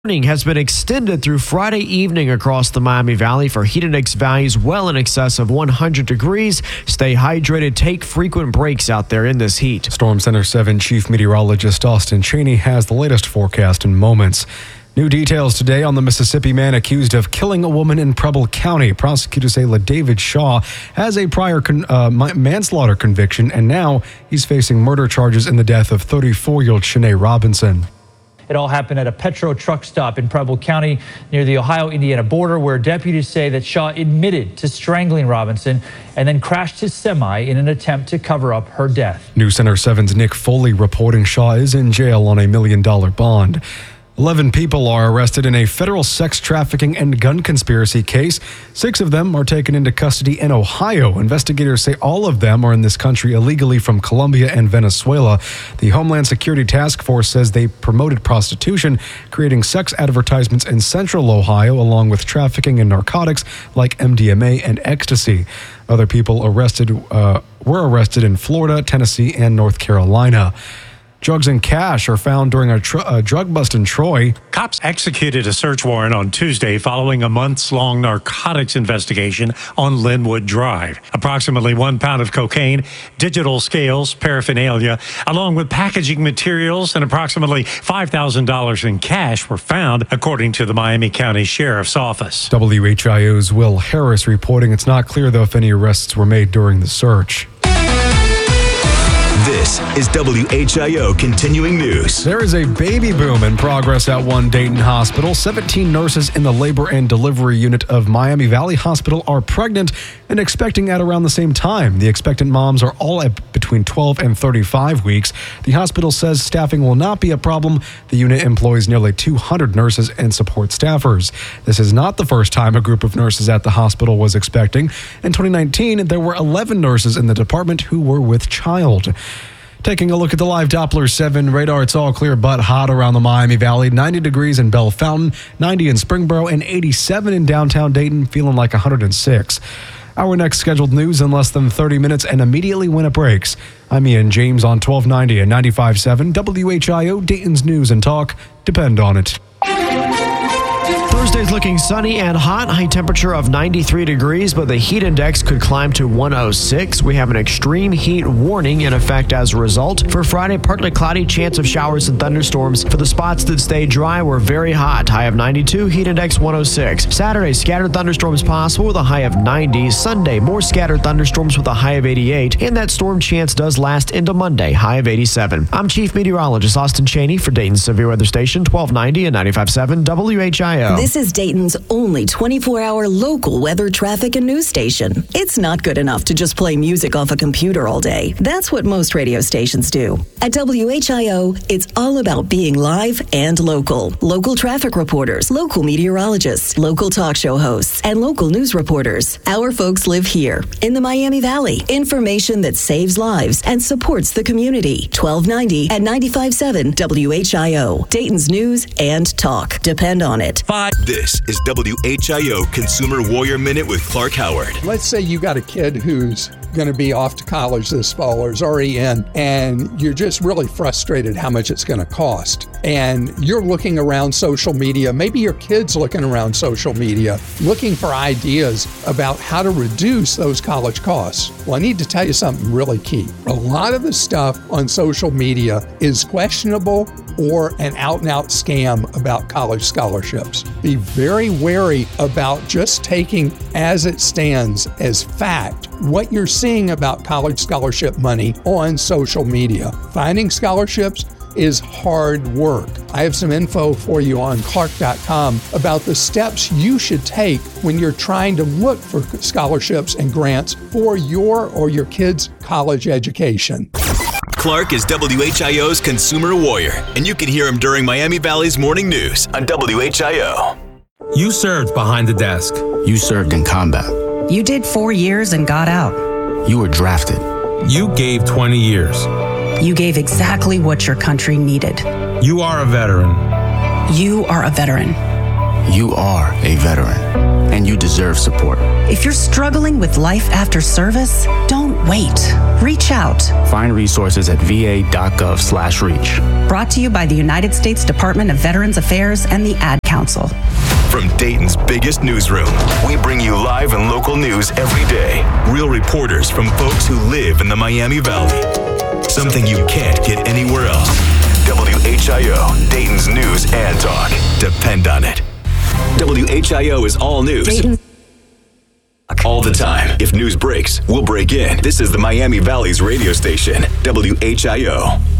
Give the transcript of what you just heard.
Warning has been extended through Friday evening across the Miami Valley for heat index values well in excess of 100 degrees. Stay hydrated, take frequent breaks out there in this heat. Storm Center 7 Chief Meteorologist Austin Cheney has the latest forecast in moments. New details today on the Mississippi man accused of killing a woman in Preble County. Prosecutors say LaDavid Shaw has a prior manslaughter conviction, and now he's facing murder charges in the death of 34-year-old Shanae Robinson. It all happened at a Petro truck stop in Preble County near the Ohio-Indiana border, where deputies say that Shaw admitted to strangling Robinson and then crashed his semi in an attempt to cover up her death. News Center 7's Nick Foley reporting Shaw is in jail on a $1 million bond. 11 people are arrested in a federal sex trafficking and gun conspiracy case. 6 of them are taken into custody in Ohio. Investigators say all of them are in this country illegally from Colombia and Venezuela. The Homeland Security Task Force says they promoted prostitution, creating sex advertisements in central Ohio, along with trafficking in narcotics like MDMA and ecstasy. Other people were arrested in Florida, Tennessee, and North Carolina. Drugs and cash are found during a drug bust in Troy. Cops executed a search warrant on Tuesday following a months-long narcotics investigation on Linwood Drive. Approximately 1 pound of cocaine, digital scales, paraphernalia, along with packaging materials and approximately $5,000 in cash were found, according to the Miami County Sheriff's Office. WHIO's Will Harris reporting it's not clear, though, if any arrests were made during the search. This is WHIO Continuing News. There is a baby boom in progress at one Dayton hospital. 17 nurses in the labor and delivery unit of Miami Valley Hospital are pregnant and expecting at around the same time. The expectant moms are all at between 12 and 35 weeks. The hospital says staffing will not be a problem. The unit employs nearly 200 nurses and support staffers. This is not the first time a group of nurses at the hospital was expecting. In 2019, there were 11 nurses in the department who were with child. Taking a look at the live Doppler 7 radar, it's all clear but hot around the Miami Valley. 90 degrees in Bell Fountain, 90 in Springboro, and 87 in downtown Dayton, feeling like 106. Our next scheduled news in less than 30 minutes and immediately when it breaks. I'm Ian James on 1290 and 95.7 WHIO, Dayton's News and Talk. Depend on it. Thursday's looking sunny and hot, high temperature of 93 degrees, but the heat index could climb to 106. We have an extreme heat warning in effect as a result. For Friday, partly cloudy, chance of showers and thunderstorms. For the spots that stay dry, we're very hot, high of 92, heat index 106. Saturday, scattered thunderstorms possible with a high of 90. Sunday, more scattered thunderstorms with a high of 88, and that storm chance does last into Monday, high of 87. I'm Chief Meteorologist Austin Cheney for Dayton's Severe Weather Station, 1290 and 95.7 WHIO. This is Dayton's only 24-hour local weather, traffic, and news station. It's not good enough to just play music off a computer all day. That's what most radio stations do. At WHIO, it's all about being live and local. Local traffic reporters, local meteorologists, local talk show hosts, and local news reporters. Our folks live here in the Miami Valley. Information that saves lives and supports the community. 1290 and 95.7 WHIO. Dayton's News and Talk. Depend on it. This is WHIO Consumer Warrior Minute with Clark Howard. Let's say you got a kid who's going to be off to college this fall or is already in, and you're just really frustrated how much it's going to cost. And you're looking around social media, maybe your kid's looking around social media, looking for ideas about how to reduce those college costs. Well, I need to tell you something really key. A lot of the stuff on social media is questionable or an out-and-out scam about college scholarships. Be very wary about just taking as it stands as fact what you're seeing about college scholarship money on social media. Finding scholarships is hard work. I have some info for you on Clark.com about the steps you should take when you're trying to look for scholarships and grants for your or your kids' college education. Clark is WHIO's Consumer Warrior, and you can hear him during Miami Valley's Morning News on WHIO. You served behind the desk. You served in combat. You did 4 years and got out. You were drafted. You gave 20 years. You gave exactly what your country needed. You are a veteran. You are a veteran. You are a veteran, and you deserve support. If you're struggling with life after service, don't wait. Reach out. Find resources at va.gov/reach. Brought to you by the United States Department of Veterans Affairs and the Ad Council. From Dayton's biggest newsroom, we bring you live and local news every day. Real reporters from folks who live in the Miami Valley. Something you can't get anywhere else. WHIO, Dayton's news and talk. Depend on it. WHIO is all news. Dayton. All the time. If news breaks, we'll break in. This is the Miami Valley's radio station, WHIO.